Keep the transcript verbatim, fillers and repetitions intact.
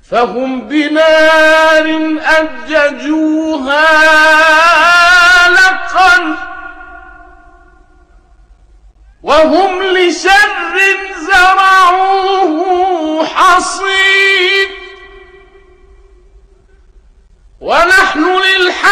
فهم بنار أججوها لقا وهم لشر زرعوه حصيد ونحن للحق